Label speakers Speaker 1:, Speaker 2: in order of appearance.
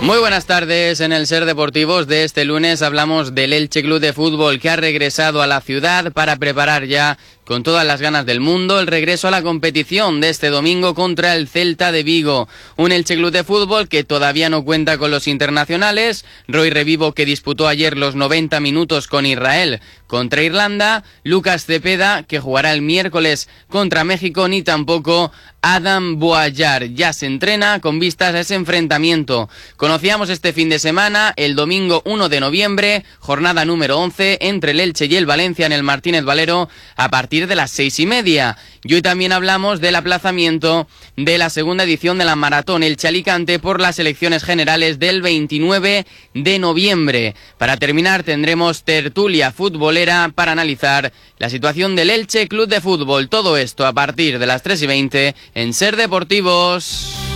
Speaker 1: Muy buenas tardes. En el Ser Deportivos de este lunes hablamos del Elche Club de Fútbol, que ha regresado a la ciudad para preparar ya con todas las ganas del mundo el regreso a la competición de este domingo contra el Celta de Vigo. Un Elche Club de Fútbol que todavía no cuenta con los internacionales: Roy Revivo, que disputó ayer los 90 minutos con Israel contra Irlanda; Lucas Cepeda, que jugará el miércoles contra México; ni tampoco Adam Boallar. Ya se entrena con vistas a ese enfrentamiento. Conocíamos este fin de semana, el domingo 1 de noviembre, jornada número 11 entre el Elche y el Valencia en el Martínez Valero a partir de las 6:30. Y hoy también hablamos del aplazamiento de la segunda edición de la Maratón Elche-Alicante por las elecciones generales del 29 de noviembre. Para terminar tendremos tertulia futbolera para analizar la situación del Elche Club de Fútbol. Todo esto a partir de las 3:20 en Ser Deportivos.